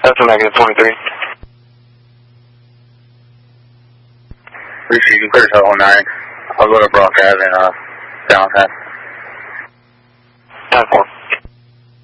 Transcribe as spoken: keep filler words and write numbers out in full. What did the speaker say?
That's a negative twenty-three. Receive, you clear seven one nine. I'll go to Brock Ave and uh, downtown.